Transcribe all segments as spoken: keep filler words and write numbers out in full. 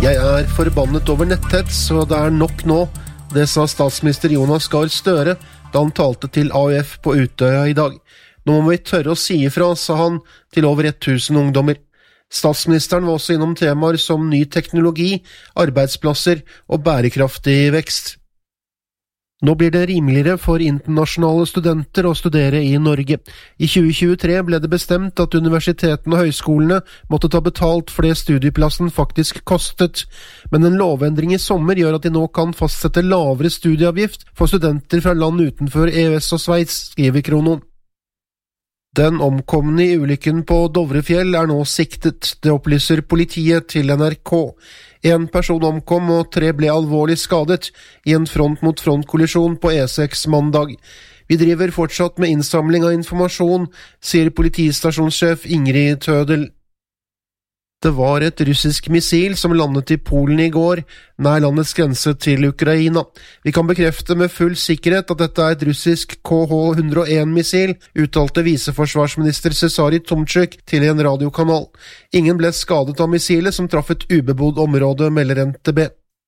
Jeg er forbannet over netthets, så det er nok nå. Det sa statsminister Jonas Gahr Støre da han talte til A U F på Utøya i dag. Nå må vi tørre å si ifra, sa han til over tusen ungdommer. Statsministeren var også innom temaer som ny teknologi, arbeidsplasser og bærekraftig vekst. Nå blir det rimeligere for internasjonale studenter å studere i Norge. I tjue tjuetre ble det bestemt at universitetene og høyskolene måtte ta betalt for det studieplassen faktisk kostet, men en lovendring i sommer gjør at de nå kan fastsette lavere studieavgift for studenter fra land utenfor E U S og Sveits, skriver Kronon. Den omkomne i ulykken på Dovrefjell er nå siktet, det opplyser politiet til N R K. En person omkom og tre ble alvorlig skadet i en front-mot-front-kollisjon på E seks mandag. Vi driver fortsatt med innsamling av informasjon, sier politistasjonssjef Ingrid Tødel. Det var et russisk missil som landet i Polen i går, nær landets grense til Ukraina. Vi kan bekrefte med full sikkerhet at dette er et russisk K H ett null én missil, uttalte viseforsvarsminister Cesari Tomczyk til en radiokanal. Ingen ble skadet av missilet som traff et ubebodd område, melder N T B.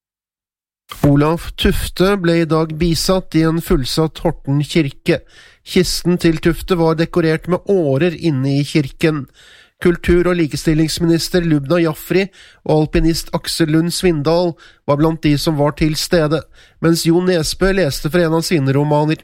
Olav Tufte ble i dag bisatt i en fullsatt Horten kirke. Kisten til Tufte var dekorert med årer inne i kirken. Kultur- og likestillingsminister Lubna Jaffri og alpinist Aksel Lund Svindal var blant de som var til stede, mens Jo Nesbø leste fra en av sine romaner.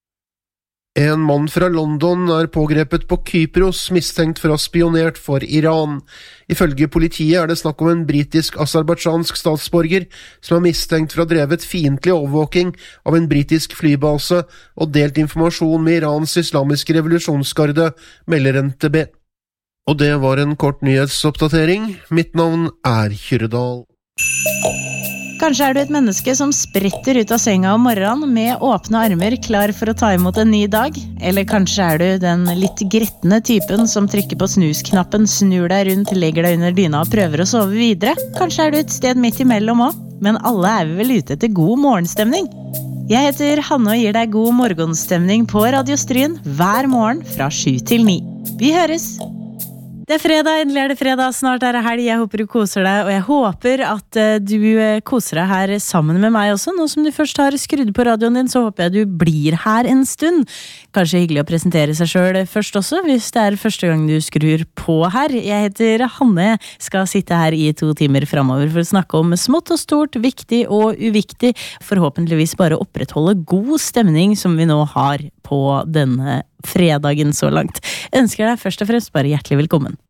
En mann fra London er pågrepet på Kypros, mistenkt for å ha spionert for Iran. Ifølge politiet er det snakk om en britisk-aserbajdsjansk statsborger som er mistenkt for å ha drevet fiendtlig overvåking av en britisk flybase og delt informasjon med Irans islamiske revolusjonsgarde, melder N T B. Og det var en kort nyhetsoppdatering. Mitt navn er Kyrredal. Kanskje er du et menneske som spretter ut av senga om morgenen med åpne armer klar for å ta imot en ny dag. Eller kanskje er du den litt grettende typen som trykker på snusknappen, snur deg rundt, legger deg under dyna og prøver å sove videre. Kanskje er du et sted midt imellom også, men alle er vi vel ute etter god morgenstemning. Jeg heter Hanne og gir deg god morgenstemning på Radio Stryn hver morgen fra sju til ni. Vi høres! Det er fredag, endelig er det fredag, snart er det helg, jeg håper du koser deg, og jeg håper at du koser deg her sammen med meg også. Nå som du først har skrudd på radioen din, så håper jeg du blir her en stund. Kanskje hyggelig å presentere seg selv først også, hvis det er første gang du skrur på her. Jeg heter Hanne, skal sitte her i to timer fremover for å snakke om smått og stort, viktig og uviktig, forhåpentligvis bare opprettholde god stemning som vi nå har på denne fredagen så langt. Jeg ønsker deg først og fremst bare hjertelig velkommen.